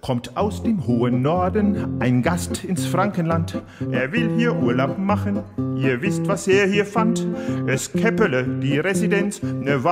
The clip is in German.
Kommt aus dem hohen Norden ein Gast ins Frankenland. Er will hier Urlaub machen, ihr wisst, was er hier fand. Es Käppele, die Residenz,